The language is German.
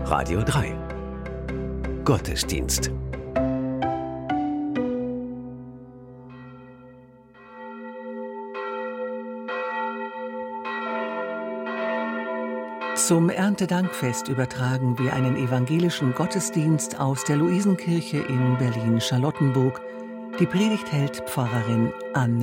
Radio 3 Gottesdienst. Zum Erntedankfest übertragen wir einen evangelischen Gottesdienst aus der Luisenkirche in Berlin-Charlottenburg. Die Predigt hält Pfarrerin Anne